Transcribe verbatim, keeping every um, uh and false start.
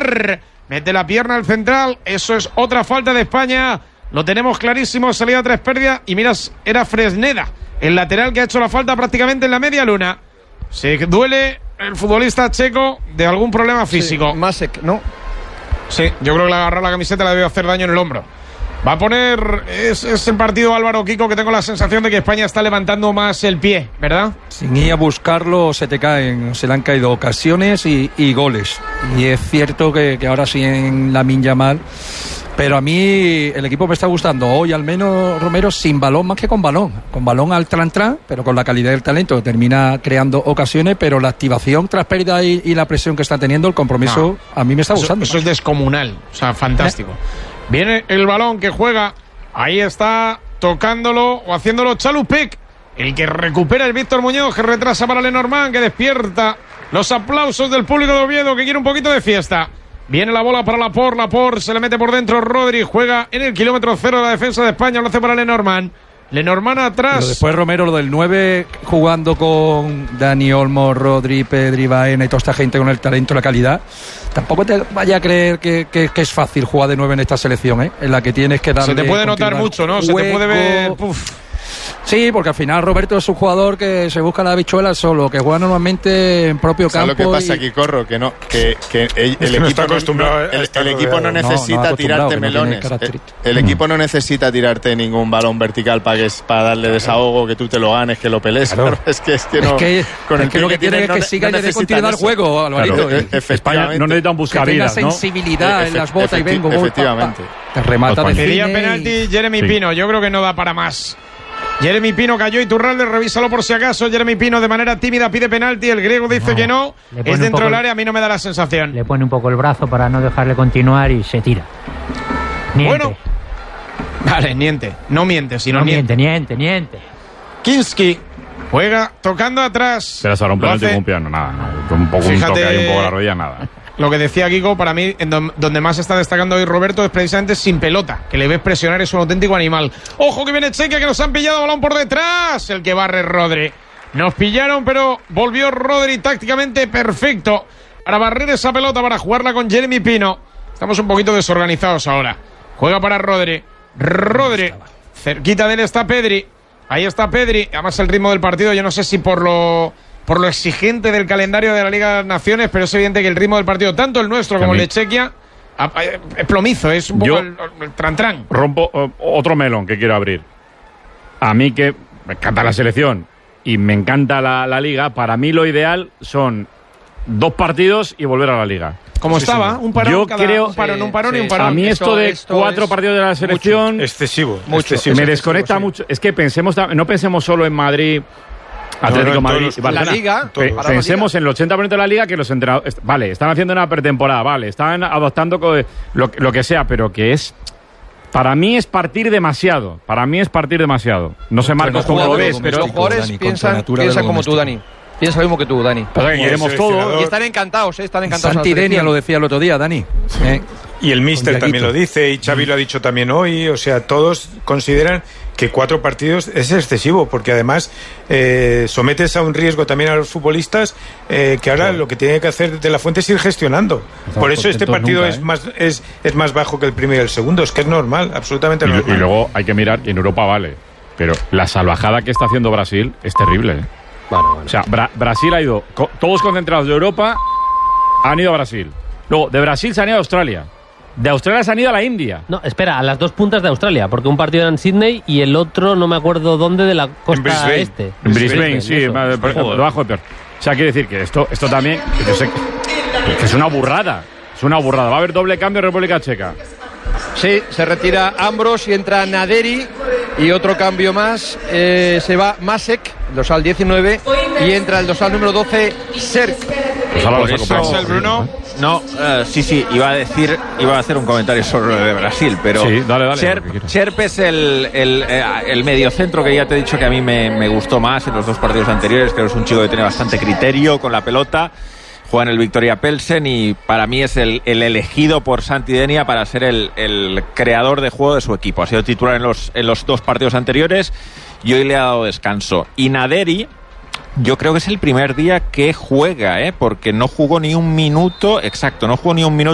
Villar. Mete la pierna al central. Eso es otra falta de España. Lo tenemos clarísimo. Salida tres pérdidas. Y miras, era Fresneda, el lateral que ha hecho la falta prácticamente en la media luna. Se duele el futbolista checo de algún problema físico. Sí, Masek, ¿no? Sí, yo creo que le agarrar la camiseta le debe hacer daño en el hombro. Va a poner... Es, es el partido, Álvaro, Kiko, que tengo la sensación de que España está levantando más el pie, ¿verdad? Sin ir a buscarlo se te caen, se le han caído ocasiones y, y goles. Y es cierto que, que ahora sí en Lamine Yamal... Pero a mí el equipo me está gustando hoy, al menos, Romero, sin balón más que con balón. Con balón al tran-tran, pero con la calidad del talento, que termina creando ocasiones, pero la activación tras pérdida y, y la presión que está teniendo, el compromiso, no, a mí me está gustando. Eso, eso es descomunal, o sea, fantástico. ¿Eh? Viene el balón que juega, ahí está tocándolo o haciéndolo Chalupek, el que recupera el Víctor Muñoz, que retrasa para Lenormand, que despierta los aplausos del público de Oviedo, que quiere un poquito de fiesta. Viene la bola para Laporte, Laporte se le mete por dentro, Rodri juega en el kilómetro cero de la defensa de España, lo hace para Lenormand. Lenormand atrás. Pero después, Romero, lo del nueve, jugando con Dani Olmo, Rodri, Pedri, Baena y toda esta gente con el talento y la calidad, tampoco te vaya a creer que, que, que es fácil jugar de nueve en esta selección, ¿eh? En la que tienes que darle... Se te puede notar mucho, ¿no? Hueco. Se te puede ver... Uf. Sí, porque al final Roberto es un jugador que se busca la habichuela solo, que juega normalmente en propio campo. ¿Sabes lo que pasa y... aquí, Corro? Que no, que, que el, el, no equipo, no, el, el equipo no necesita no, no tirarte melones. No el, el equipo no necesita tirarte ningún balón vertical para que para darle desahogo, que tú te lo ganes, que lo pelees. Claro. Es que es que no. Es que, con es el que lo que tiene es que no, siga no y le dé continuidad al juego, Alvarito. Claro, España no necesitan buscar que tenga vidas, ¿no? sensibilidad en las botas y vengo. Efectivamente. Te remata de Pedía penalti Jeremy sí. Pino. Yo creo que no da para más. Jeremy Pino cayó, Iturralde, revísalo por si acaso. Jeremy Pino de manera tímida pide penalti, el griego dice no, que no, es dentro del área, a mí no me da la sensación. Le pone un poco el brazo para no dejarle continuar y se tira. Niente. Bueno, vale, niente, no miente, sino no niente. Niente, niente, niente. Kinski juega tocando atrás. Pero se rompe un penalti con un piano, nada, no, un poco Fíjate, un toque ahí, un poco la rodilla, nada. Lo que decía Kiko, para mí, en do, donde más está destacando hoy Roberto es precisamente sin pelota, que le ves presionar, es un auténtico animal. ¡Ojo que viene Chequia, que nos han pillado, balón por detrás! El que barre Rodri. Nos pillaron, pero volvió Rodri tácticamente perfecto para barrer esa pelota, para jugarla con Jeremy Pino. Estamos un poquito desorganizados ahora. Juega para Rodri. Rodri. Cerquita de él está Pedri. Ahí está Pedri. Además el ritmo del partido, yo no sé si por lo... por lo exigente del calendario de la Liga de las Naciones, pero es evidente que el ritmo del partido, tanto el nuestro como el de Chequia, es plomizo, es un poco Yo el, el tran-tran. Rompo uh, otro melón que quiero abrir. A mí, que me encanta la selección y me encanta la, la Liga, para mí lo ideal son dos partidos y volver a la Liga. Como sí, estaba, sí. un parón, Yo cada, creo, un parón, un parón sí, y un parón. A mí esto, esto de esto cuatro partidos de la selección... Mucho. Excesivo. Mucho. excesivo. Me desconecta excesivo, mucho. Sí. Es que pensemos, no pensemos solo en Madrid... Atlético no, no, Madrid, la Liga, todo, pensemos la Liga. En el ochenta por ciento de la Liga que los entrenadores, vale, están haciendo una pretemporada, vale, están adoptando lo, lo que sea, pero que es, para mí es partir demasiado, para mí es partir demasiado. No sé, Marcos, cómo lo ves, pero los jugadores Dani, piensan, piensan como tú, Dani. Piensa lo mismo que tú, Dani. Pasa que queremos todo. Y están encantados, ¿eh? Están encantados. Santi Denia lo decía el otro día, Dani. Eh. Y el míster también lo dice, y Xavi lo ha dicho también hoy, o sea, todos consideran que cuatro partidos es excesivo, porque además eh, sometes a un riesgo también a los futbolistas eh, que ahora claro. lo que tiene que hacer De La Fuente es ir gestionando. Estamos Por eso este partido nunca, ¿eh? es más es, es más bajo que el primero y el segundo, es que es normal, absolutamente y, normal. Y luego hay que mirar que en Europa vale, pero la salvajada que está haciendo Brasil es terrible, ¿eh? Bueno, bueno. O sea, Bra- Brasil ha ido, co- todos concentrados de Europa han ido a Brasil. Luego, de Brasil se han ido a Australia. De Australia se han ido a la India. No, espera, a las dos puntas de Australia, porque un partido era en Sydney y el otro no me acuerdo dónde, de la costa este. En Brisbane, sí, debajo de peor. O sea, quiere decir que esto, esto también, que, yo sé, que es una burrada. Es una burrada. Va a haber doble cambio en República Checa. Sí, se retira Ambros y entra Naderi. Y otro cambio más, eh, se va Masek, dorsal diecinueve, y entra el dorsal número doce, Serk. Pues ahora lo saco el Bruno. No, uh, sí, sí, iba a decir, iba a hacer un comentario sobre lo de Brasil, pero sí, dale, dale, Cherp, Cherp es el, el, el mediocentro que ya te he dicho que a mí me, me gustó más en los dos partidos anteriores. Creo que es un chico que tiene bastante criterio con la pelota. Juega en el Victoria Pelsen y para mí es el, el elegido por Santi Denia para ser el, el creador de juego de su equipo. Ha sido titular en los, en los dos partidos anteriores y hoy le ha dado descanso. Y Naderi, yo creo que es el primer día que juega, ¿eh? Porque no jugó ni un minuto, exacto, no jugó ni un minuto